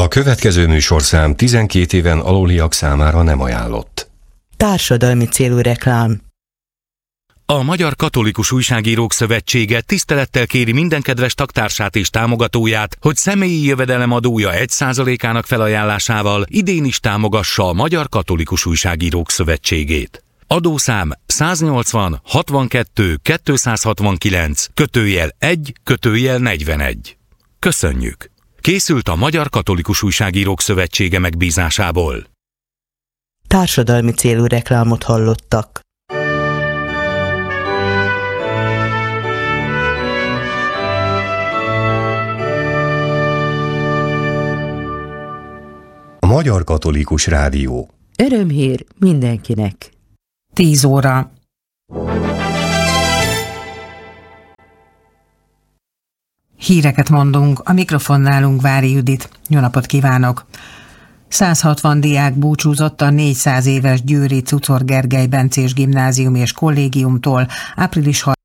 A következő műsorszám 12 éven aluliak számára nem ajánlott. Társadalmi célú reklám. A Magyar Katolikus Újságírók Szövetsége tisztelettel kéri minden kedves tagtársát és támogatóját, hogy személyi jövedelemadója 1%-ának felajánlásával idén is támogassa a Magyar Katolikus Újságírók Szövetségét. Adószám 180 62 269 /1 /41. Köszönjük! Készült a Magyar Katolikus Újságírók Szövetsége megbízásából. Társadalmi célú reklámot hallottak. A Magyar Katolikus Rádió. Örömhír mindenkinek. 10 óra. Híreket mondunk, a mikrofonnálunk Vári Judit. Jó napot kívánok! 160 diák búcsúzott a 400 éves győri Czuczor Gergely Bencés Gimnázium és Kollégiumtól április 3.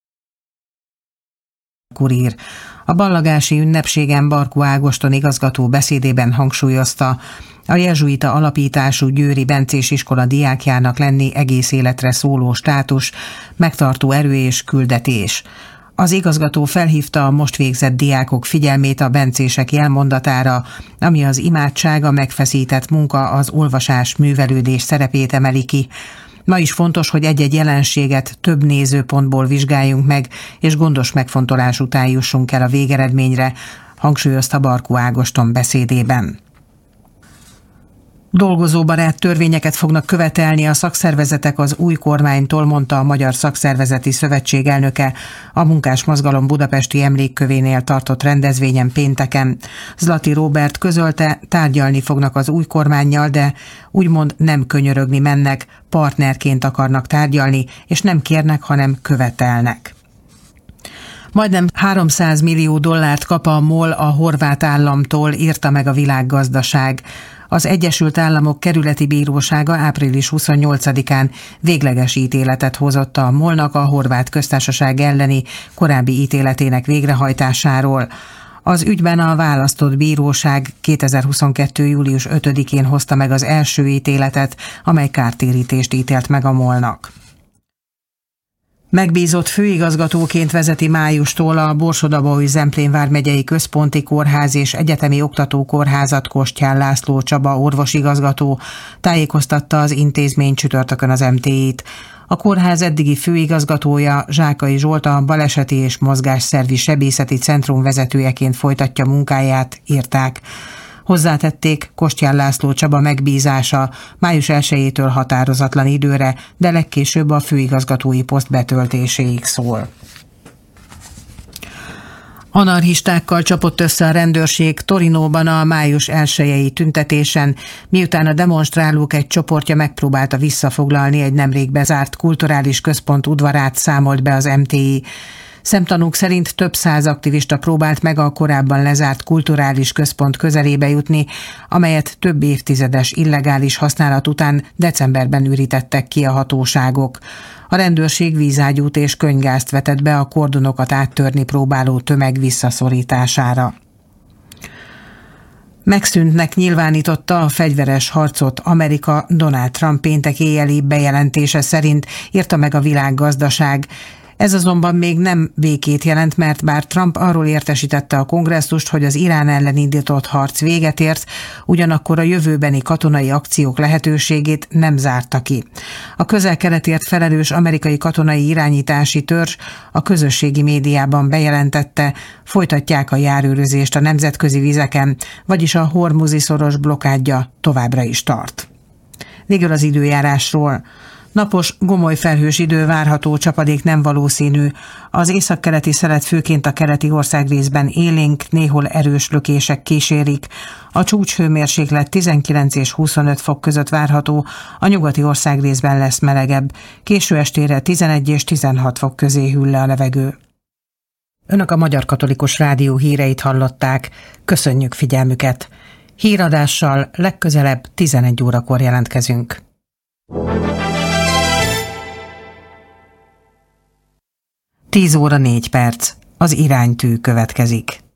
Kurír. A ballagási ünnepségen Barkó Ágoston igazgató beszédében hangsúlyozta, a jezsuita alapítású győri bencés iskola diákjának lenni egész életre szóló státus, megtartó erő és küldetés. Az igazgató felhívta a most végzett diákok figyelmét a bencések jelmondatára, ami az imádság, a megfeszített munka, az olvasás, művelődés szerepét emeli ki. Ma is fontos, hogy egy-egy jelenséget több nézőpontból vizsgáljunk meg, és gondos megfontolás után jussunk el a végeredményre, hangsúlyozta Barkó Ágoston beszédében. Dolgozóbarát törvényeket fognak követelni a szakszervezetek az új kormánytól, mondta a Magyar Szakszervezeti Szövetség elnöke a Munkásmozgalom budapesti emlékkövénél tartott rendezvényen pénteken. Zlati Róbert közölte, tárgyalni fognak az új kormánnyal, de úgymond nem könyörögni mennek, partnerként akarnak tárgyalni, és nem kérnek, hanem követelnek. Majdnem $300 millió kap a MOL a horvát államtól, írta meg a Világgazdaság. Az Egyesült Államok Kerületi Bírósága április 28-án végleges ítéletet hozott a MOL-nak a Horvát Köztársaság elleni korábbi ítéletének végrehajtásáról. Az ügyben a választott bíróság 2022. július 5-én hozta meg az első ítéletet, amely kártérítést ítélt meg a MOL-nak. Megbízott főigazgatóként vezeti májustól a Borsod-Abaúj-Zemplén vármegyei központi kórház és egyetemi oktatókórházat Kostyán László Csaba orvosigazgató, tájékoztatta az intézmény csütörtökön az MTI-t. A kórház eddigi főigazgatója, Zsákai Zsolt, a Baleseti és Mozgásszervi Sebészeti Centrum vezetőjeként folytatja munkáját, írták. Hozzátették, Kostyán László Csaba megbízása május 1-től határozatlan időre, de legkésőbb a főigazgatói poszt betöltéséig szól. Anarchistákkal csapott össze a rendőrség Torinóban a május 1-i tüntetésen, miután a demonstrálók egy csoportja megpróbálta visszafoglalni egy nemrég bezárt kulturális központ udvarát, számolt be az MTI. Szemtanúk szerint több száz aktivista próbált meg a korábban lezárt kulturális központ közelébe jutni, amelyet több évtizedes illegális használat után decemberben ürítettek ki a hatóságok. A rendőrség vízágyút és könyvgázt vetett be a kordonokat áttörni próbáló tömeg visszaszorítására. Megszűntnek nyilvánította a fegyveres harcot Amerika Donald Trump péntek éjjeli bejelentése szerint, írta meg a Világgazdaság. Ez azonban még nem békét jelent, mert bár Trump arról értesítette a kongresszust, hogy az Irán ellen indított harc véget ért, ugyanakkor a jövőbeni katonai akciók lehetőségét nem zárta ki. A Közel-Keletért felelős amerikai katonai irányítási törzs a közösségi médiában bejelentette, folytatják a járőrözést a nemzetközi vizeken, vagyis a Hormuzi szoros blokkádja továbbra is tart. Végül az időjárásról. Napos, gomoly felhős idő várható, csapadék nem valószínű. Az északkeleti szelet főként a keleti országrészben élénk, néhol erős lökések kísérik. A csúcshőmérséklet 19 és 25 fok között várható, a nyugati országrészben lesz melegebb. Késő estére 11 és 16 fok közé hűl le a levegő. Önök a Magyar Katolikus Rádió híreit hallották. Köszönjük figyelmüket! Híradással legközelebb 11 órakor jelentkezünk. 10 óra 4 perc. Az iránytű következik.